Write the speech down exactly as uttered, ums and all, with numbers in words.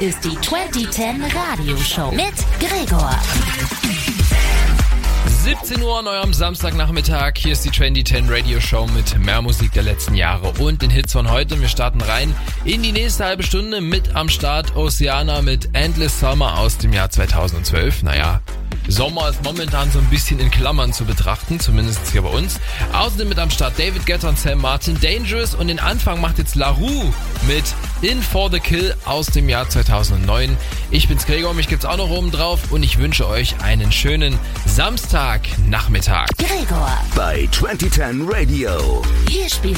ist die zwanzig zehn Radioshow mit Gregor. siebzehn Uhr an eurem Samstagnachmittag. Hier ist die zwanzig zehn Radio Show mit mehr Musik der letzten Jahre und den Hits von heute. Wir starten rein in die nächste halbe Stunde mit am Start Oceana mit Endless Summer aus dem Jahr zweitausendzwölf. Naja, Sommer ist momentan so ein bisschen in Klammern zu betrachten, zumindest hier bei uns. Außerdem mit am Start David Guetta und Sam Martin, Dangerous, und den Anfang macht jetzt La Roux mit In For The Kill aus dem Jahr zweitausendneun. Ich bin's Gregor, mich gibt's auch noch oben drauf und ich wünsche euch einen schönen Samstagnachmittag. Gregor bei zwanzig zehn Radio. Hier spielt